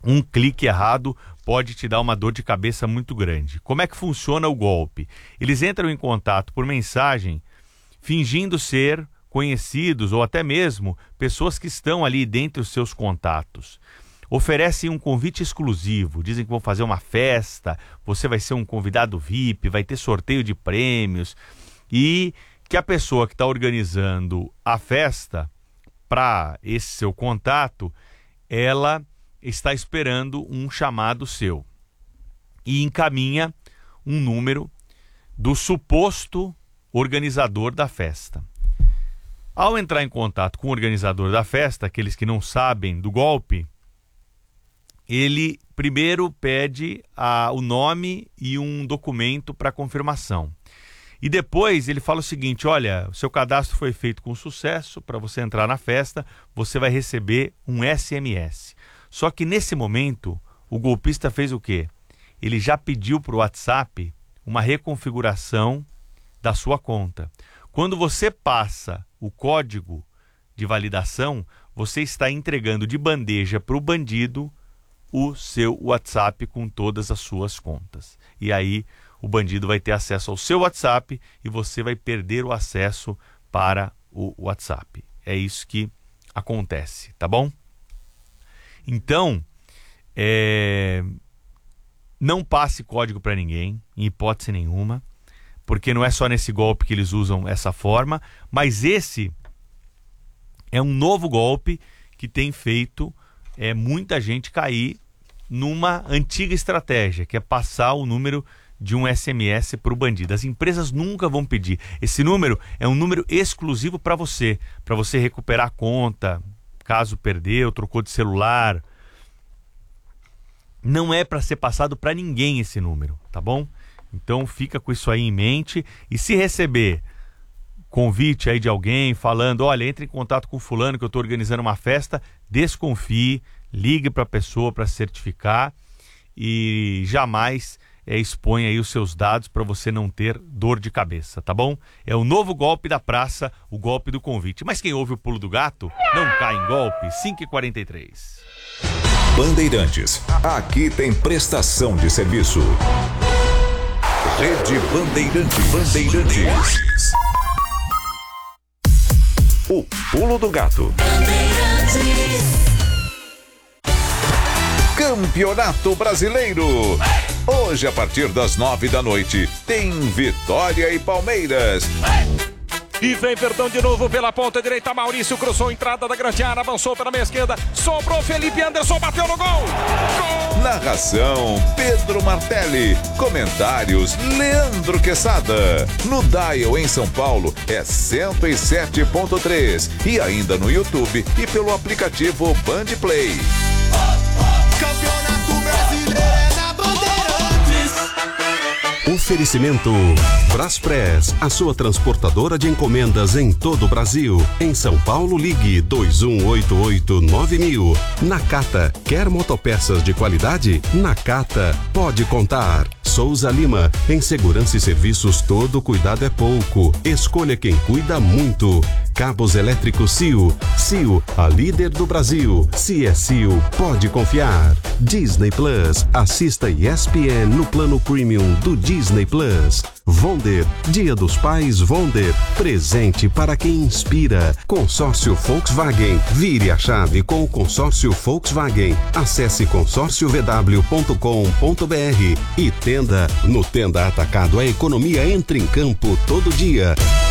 um clique errado pode te dar uma dor de cabeça muito grande. Como é que funciona o golpe? Eles entram em contato por mensagem, fingindo ser conhecidos ou até mesmo pessoas que estão ali dentre os seus contatos. Oferecem um convite exclusivo, dizem que vão fazer uma festa, você vai ser um convidado VIP, vai ter sorteio de prêmios e que a pessoa que está organizando a festa para esse seu contato, ela está esperando um chamado seu e encaminha um número do suposto organizador da festa. Ao entrar em contato com o organizador da festa, aqueles que não sabem do golpe, ele primeiro pede o nome e um documento para confirmação. E depois ele fala o seguinte: olha, o seu cadastro foi feito com sucesso, para você entrar na festa, você vai receber um SMS. Só que nesse momento, o golpista fez o quê? Ele já pediu para o WhatsApp uma reconfiguração da sua conta. Quando você passa o código de validação, você está entregando de bandeja para o bandido o seu WhatsApp com todas as suas contas. E aí o bandido vai ter acesso ao seu WhatsApp e você vai perder o acesso para o WhatsApp. É isso que acontece, tá bom? Então, não passe código para ninguém, em hipótese nenhuma, porque não é só nesse golpe que eles usam essa forma, mas esse é um novo golpe que tem feito muita gente cair numa antiga estratégia, que é passar o número de um SMS para o bandido. As empresas nunca vão pedir. Esse número é um número exclusivo para você recuperar a conta, caso perdeu, trocou de celular. Não é para ser passado para ninguém esse número, tá bom? Então fica com isso aí em mente. E se receber convite aí de alguém falando, olha, entre em contato com fulano que eu estou organizando uma festa, desconfie, ligue para a pessoa para certificar e jamais exponha aí os seus dados para você não ter dor de cabeça, tá bom? É o novo golpe da praça, o golpe do convite. Mas quem ouve o pulo do gato não cai em golpe. 5h43. Bandeirantes, aqui tem prestação de serviço. Rede Bandeirantes. O pulo do gato. Campeonato Brasileiro. Hoje, a partir das 9h, tem Vitória e Palmeiras. E vem Verdão de novo pela ponta direita. Maurício cruzou a entrada da grande área, avançou pela meia esquerda. Sobrou Felipe Anderson, bateu no gol. Gol! Narração: Pedro Martelli. Comentários: Leandro Quesada. No Dial em São Paulo é 107.3. E ainda no YouTube e pelo aplicativo Band Play. Campeonato Brasileiro é na Bandeirantes. Oferecimento Braspress, a sua transportadora de encomendas em todo o Brasil. Em São Paulo, ligue 2188-9000. Nakata, quer motopeças de qualidade? Nakata, pode contar. Souza Lima, em segurança e serviços todo cuidado é pouco. Escolha quem cuida muito. Cabos elétricos CIO. CIO, a líder do Brasil. Se é CIO, pode confiar. Disney Plus, assista ESPN no plano premium do Disney Plus. Wonder, Dia dos Pais Wonder, presente para quem inspira. Consórcio Volkswagen, vire a chave com o consórcio Volkswagen. Acesse consórciovw.com.br e Tenda. No Tenda Atacado, a economia entra em campo todo dia.